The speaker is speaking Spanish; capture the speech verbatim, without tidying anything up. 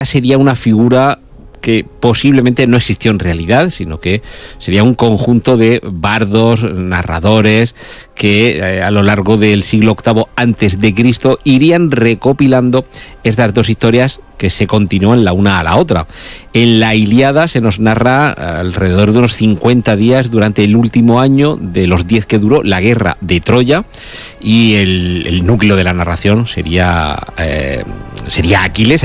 sería una figura que posiblemente no existió en realidad, sino que sería un conjunto de bardos, narradores, que eh, a lo largo del siglo octavo antes de Cristo irían recopilando estas dos historias que se continúan la una a la otra. En la Ilíada se nos narra alrededor de unos cincuenta días durante el último año de los diez que duró la guerra de Troya, y el, el núcleo de la narración sería, eh, sería Aquiles,